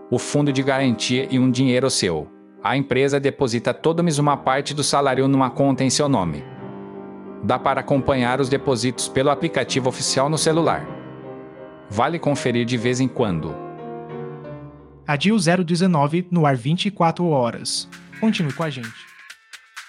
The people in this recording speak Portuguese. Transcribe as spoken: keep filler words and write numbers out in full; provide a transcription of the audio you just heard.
o fundo de garantia e um dinheiro seu. A empresa deposita todo mês uma parte do salário numa conta em seu nome. Dá para acompanhar os depósitos pelo aplicativo oficial no celular. Vale conferir de vez em quando. A D I L zero dezenove no ar vinte e quatro horas. Continue com a gente.